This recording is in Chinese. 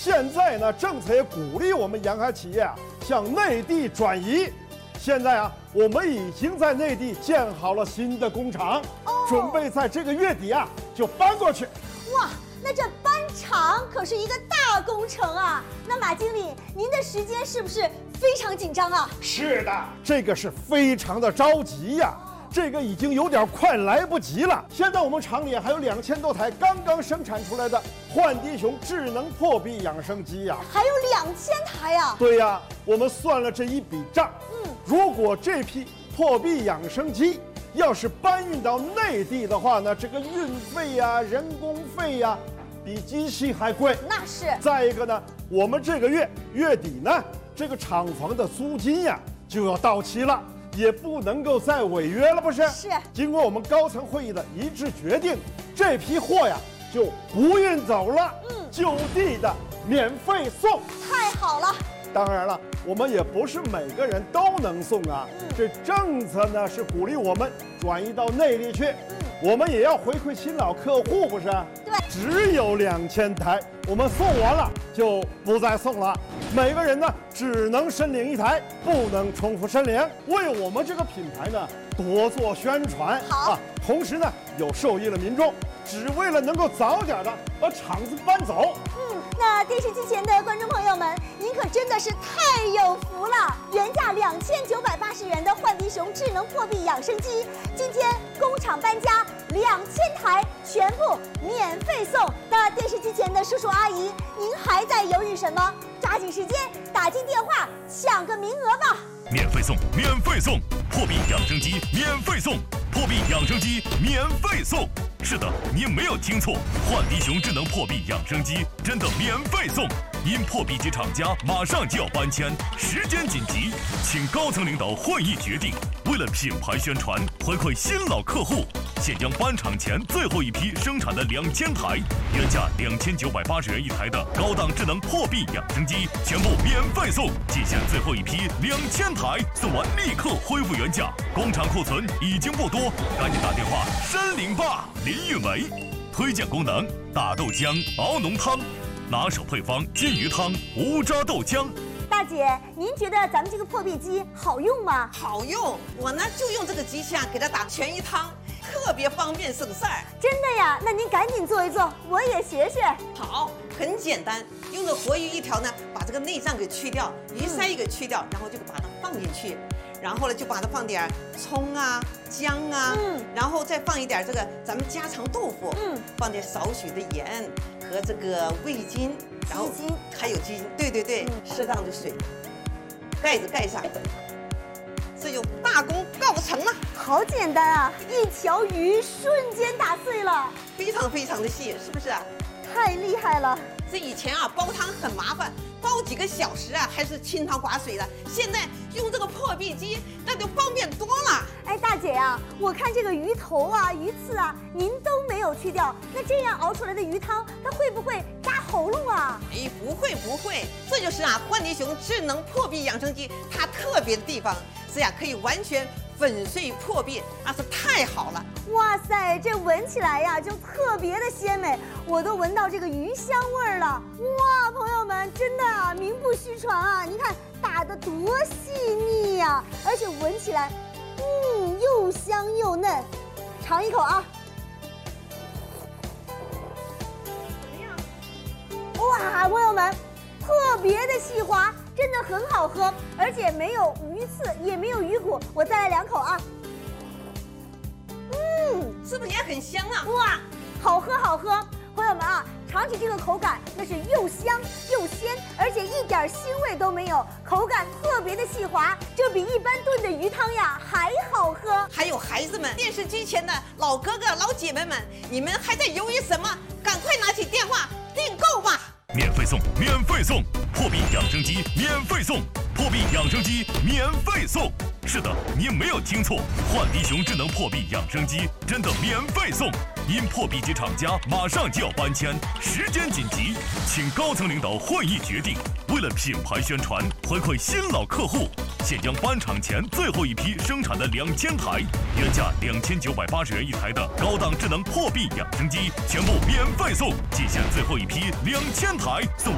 现在呢，政策也鼓励我们沿海企业向内地转移。现在我们已经在内地建好了新的工厂，准备在这个月底就搬过去。 哇，那这搬厂可是一个大工程啊！那马经理，您的时间是不是非常紧张啊？ 是的，这个是非常的着急呀。这个已经有点快来不及了。现在我们厂里还有2000多台刚刚生产出来的浣迪熊智能破壁养生机呀， 还有2000台呀。 对呀，我们算了这一笔账。如果这批破壁养生机要是搬运到内地的话呢，这个运费人工费比机器还贵。 那是。 再一个呢，我们这个月底呢，这个厂房的租金就要到期了。也不能够再违约了，不是？ 是。 经过我们高层会议的一致决定，这批货就不运走了，就地的免费送。 太好了！ 当然了，我们也不是每个人都能送这政策呢是鼓励我们转移到内地去，我们也要回馈新老客户，不是？ 对。 只有2000台，我们送完了就不再送了。每个人呢只能申领1台，不能重复申领，为我们这个品牌呢多做宣传。 好同时呢有受益了民众，只为了能够早点的把厂子搬走。 那电视机前的观众朋友们，您可真的是太有福了！原价2980元的浣迪熊智能破壁养生机，今天工厂搬家，2000台全部免费送。那电视机前的叔叔阿姨，您还在犹豫什么？抓紧时间打进电话抢个名额吧！ 免费送，免费送，破壁养生机免费送，破壁养生机免费送。是的，您没有听错，浣迪熊智能破壁养生机真的免费送。因破壁机厂家马上就要搬迁，时间紧急，请高层领导会议决定，为了品牌宣传，回馈新老客户，现将搬厂前最后一批生产的2000台，原价2980元1台的高档智能破壁养生机全部免费送，仅限最后一批2000台，送完立刻恢复原价。工厂库存已经不多，赶紧打电话申领吧。林运维推荐功能：大豆浆熬浓汤，拿手配方金鱼汤、无渣豆浆。 大姐，您觉得咱们这个破壁机好用吗？ 好用，我呢就用这个机器给它打全鱼汤，特别方便省事儿。 真的呀？那您赶紧做一做，我也学学。 好，很简单，用这活鱼一条呢，把这个内脏给去掉，鱼鳃给去掉，然后就把它放进去。然后呢，就把它放点葱姜然后再放一点这个咱们家常豆腐，放点少许的盐和这个味精，然后还有鸡精，对，适当的水，盖子盖上，这就大功告成了。 好简单啊，一条鱼瞬间打碎了， 非常的细，是不是？ 太厉害了！ 这以前煲汤很麻烦，煲几个小时还是清汤寡水的。现在用这个破壁机，那就方便多了。 哎，大姐呀，我看这个鱼头鱼刺您都没有去掉，那这样熬出来的鱼汤，它会不会扎喉咙啊？ 哎，不会，这就是浣迪熊智能破壁养生机它特别的地方，是可以完全粉碎破壁，那是太好了。 哇塞，这闻起来就特别的鲜美，我都闻到这个鱼香味了。哇，朋友们，真的名不虚传您看打得多细腻而且闻起来，又香又嫩。尝一口怎么样？哇，朋友们，特别的细滑，真的很好喝，而且没有鱼刺，也没有鱼骨。我再来2口是不是也很香哇，好喝！朋友们尝起这个口感，那是又香又鲜，而且一点腥味都没有，口感特别的细滑，这比一般炖的鱼汤还好喝。 还有孩子们，电视机前的老哥哥老姐妹们，你们还在犹豫什么？赶快拿起电话订购吧！ 免费送，免费送，破壁养生机免费送，破壁养生机免费送。是的，您没有听错，浣迪熊智能破壁养生机真的免费送。因破壁机厂家马上就要搬迁，时间紧急，请高层领导会议决定，为了品牌宣传，回馈新老客户，现将搬厂前最后一批生产的2000台，原价2980元1台的高档智能破壁养生机全部免费送，仅限最后一批2000台，送